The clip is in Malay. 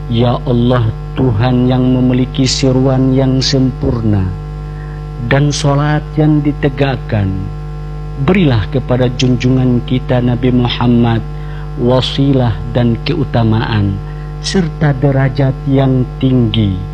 Ya Allah, Tuhan yang memiliki seruan yang sempurna dan solat yang ditegakkan, berilah kepada junjungan kita Nabi Muhammad wasilah dan keutamaan serta derajat yang tinggi